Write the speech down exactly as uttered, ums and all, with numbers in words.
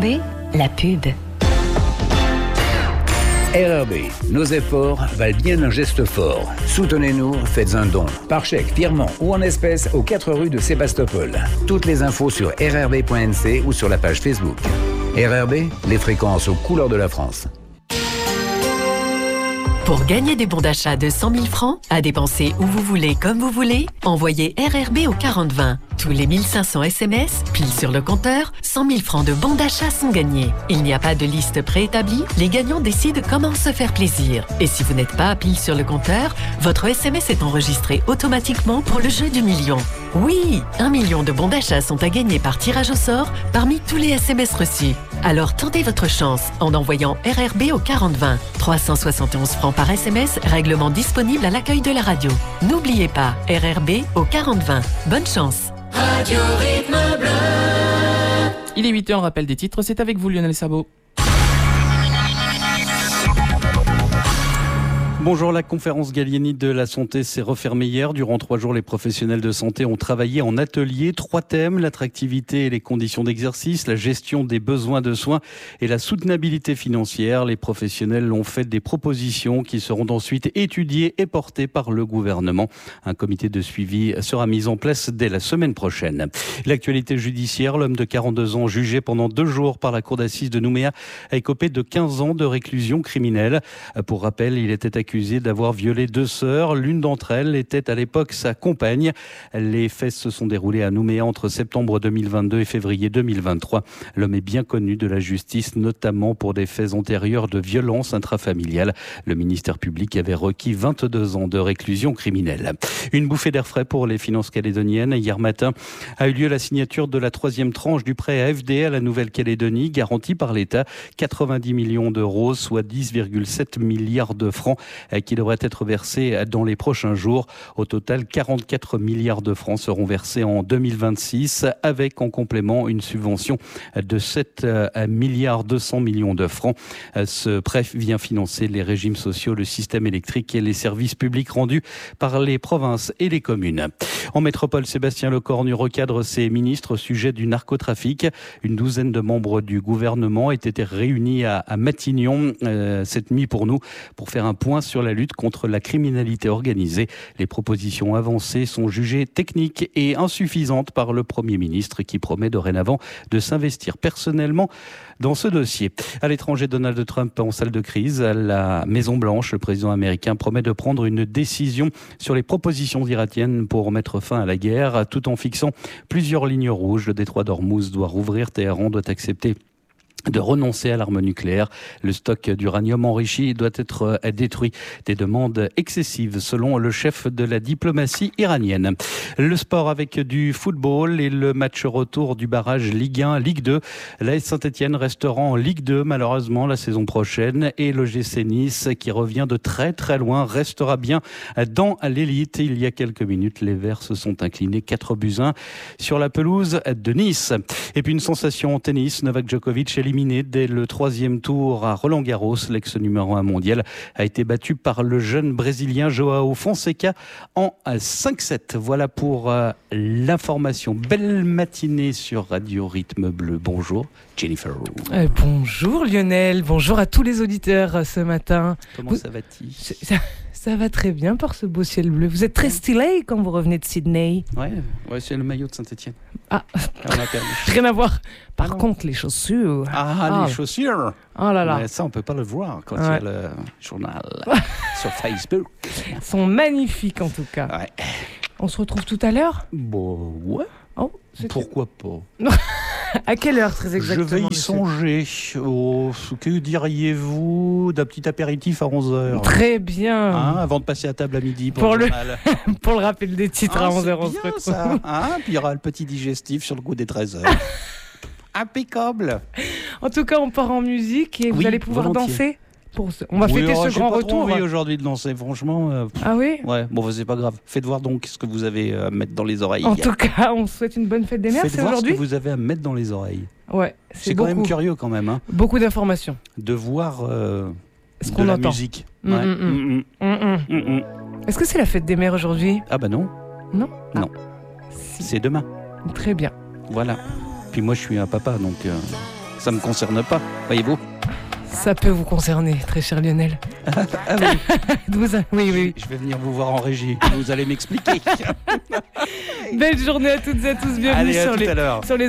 B, la pub. R R B, nos efforts valent bien un geste fort. Soutenez-nous, faites un don. Par chèque, virement ou en espèces aux quatre rues de Sébastopol. Toutes les infos sur r r b point n c ou sur la page Facebook. R R B, les fréquences aux couleurs de la France. Pour gagner des bons d'achat de cent mille francs, à dépenser où vous voulez, comme vous voulez, envoyez R R B au quarante vingt. Tous les mille cinq cents S M S, pile sur le compteur, cent mille francs de bons d'achat sont gagnés. Il n'y a pas de liste préétablie, les gagnants décident comment se faire plaisir. Et si vous n'êtes pas pile sur le compteur, votre S M S est enregistré automatiquement pour le jeu du million. Oui, un million de bons d'achat sont à gagner par tirage au sort parmi tous les S M S reçus. Alors tentez votre chance en envoyant R R B au quarante vingt. trois cent soixante et onze francs par S M S, règlement disponible à l'accueil de la radio. N'oubliez pas, R R B au quarante vingt. Bonne chance. Radio Rythme Bleu. Il est huit heures, rappel des titres, c'est avec vous Lionel Sabot. Bonjour, la conférence Gallieni de la santé s'est refermée hier. Durant trois jours, les professionnels de santé ont travaillé en atelier. Trois thèmes, l'attractivité et les conditions d'exercice, la gestion des besoins de soins et la soutenabilité financière. Les professionnels ont fait des propositions qui seront ensuite étudiées et portées par le gouvernement. Un comité de suivi sera mis en place dès la semaine prochaine. L'actualité judiciaire, l'homme de quarante-deux ans jugé pendant deux jours par la cour d'assises de Nouméa a écopé de quinze ans de réclusion criminelle. Pour rappel, il était accusé accusé d'avoir violé deux sœurs. L'une d'entre elles était à l'époque sa compagne. Les faits se sont déroulés à Nouméa entre septembre deux mille vingt-deux et février deux mille vingt-trois. L'homme est bien connu de la justice, notamment pour des faits antérieurs de violence intrafamiliale. Le ministère public avait requis vingt-deux ans de réclusion criminelle. Une bouffée d'air frais pour les finances calédoniennes. Hier matin a eu lieu la signature de la troisième tranche du prêt A F D à la Nouvelle-Calédonie, garanti par l'État, quatre-vingt-dix millions d'euros, soit dix virgule sept milliards de francs, qui devrait être versé dans les prochains jours. Au total, quarante-quatre milliards de francs seront versés en deux mille vingt-six, avec en complément une subvention de sept milliards deux cents millions de francs. Ce prêt vient financer les régimes sociaux, le système électrique et les services publics rendus par les provinces et les communes. En métropole, Sébastien Lecornu recadre ses ministres au sujet du narcotrafic. Une douzaine de membres du gouvernement étaient réunis à, à Matignon euh, cette nuit pour nous, pour faire un point sur la lutte contre la criminalité organisée. Les propositions avancées sont jugées techniques et insuffisantes par le Premier ministre qui promet dorénavant de s'investir personnellement dans ce dossier. À l'étranger, Donald Trump en salle de crise. À la Maison-Blanche, le président américain promet de prendre une décision sur les propositions iraniennes pour mettre fin à la guerre, tout en fixant plusieurs lignes rouges. Le détroit d'Ormuz doit rouvrir, Téhéran doit accepter de renoncer à l'arme nucléaire. Le stock d'uranium enrichi doit être détruit. Des demandes excessives selon le chef de la diplomatie iranienne. Le sport avec du football et le match retour du barrage Ligue un, Ligue deux. L'A S Saint-Etienne restera en Ligue deux malheureusement la saison prochaine et l'O G C Nice qui revient de très très loin restera bien dans l'élite. Il y a quelques minutes, les Verts se sont inclinés quatre buts à un sur la pelouse de Nice. Et puis une sensation en tennis, Novak Djokovic éliminé dès le troisième tour à Roland-Garros. L'ex numéro un mondial a été battu par le jeune Brésilien Joao Fonseca en cinq sept. Voilà pour euh, l'information. Belle matinée sur Radio Rythme Bleu. Bonjour Jennifer. Euh, bonjour Lionel, bonjour à tous les auditeurs ce matin. Comment vous... ça va-t-il? ça, ça va très bien par ce beau ciel bleu. Vous êtes très stylé quand vous revenez de Sydney. Ouais, ouais c'est le maillot de Saint-Etienne. Ah, on a perdu. Rien à voir. Par ah contre, les chaussures. Ah, ah, les chaussures. Oh là là. Mais ça, on peut pas le voir quand ouais. il y a le journal sur Facebook. Ils sont magnifiques en tout cas. Ouais. On se retrouve tout à l'heure? Bon, ouais. Oh, pourquoi pas? À quelle heure très exactement? Je vais y monsieur songer. Oh, que diriez-vous d'un petit apéritif à onze heures? Très bien. Hein, avant de passer à table à midi pour, pour le, le... pour le rappel des titres ah, à onze heures. On se retrouve. Ça. Hein, puis il y aura le petit digestif sur le coup des treize heures. Impeccable. En tout cas, on part en musique et vous oui, allez pouvoir volontiers. danser. Pour ce... On va oui, fêter oh, ce grand pas retour. J'ai aujourd'hui de danser, franchement. Euh, ah oui. Ouais, bon, c'est pas grave. Faites voir donc ce que vous avez à mettre dans les oreilles. En tout cas, on souhaite une bonne fête des mères. Faites c'est voir aujourd'hui. ce que vous avez à mettre dans les oreilles. Ouais, c'est, c'est quand beaucoup. même curieux quand même. Hein, beaucoup d'informations. De voir euh, ce de qu'on la entend. musique. Mmh, ouais. mmh, mmh. Mmh, mmh. Mmh. Est-ce que c'est la fête des mères aujourd'hui? Ah bah non. Non. Non. Ah. Si. C'est demain. Très bien. Voilà. Puis moi, je suis un papa, donc. Euh... ça me concerne pas, voyez-vous. Ça peut vous concerner, très cher Lionel. Ah oui. Vous a- oui, oui, oui. Je vais venir vous voir en régie, vous allez m'expliquer. Belle journée à toutes et à tous, bienvenue Allez, à sur, tout les, à l'heure. sur les